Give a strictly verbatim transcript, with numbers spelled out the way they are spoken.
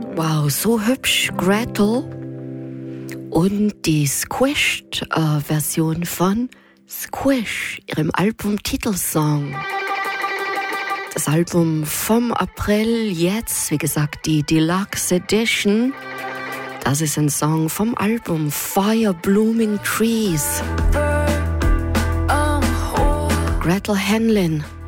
Wow, so hübsch, Gretel. Und die Squished-Version äh, von Squish, ihrem Album-Titelsong. Das Album vom April, jetzt, wie gesagt, die Deluxe Edition. Das ist ein Song vom Album Fire Blooming Trees. Gretel Hanlon.